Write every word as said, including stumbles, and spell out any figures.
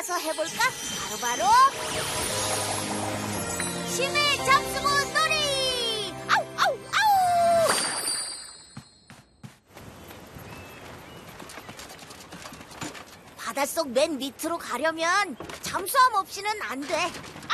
가서 해볼까? 바로바로 심해 잡수고 놀이! 아우 아우 아우! 바닷속 맨 밑으로 가려면 잠수함 없이는 안 돼.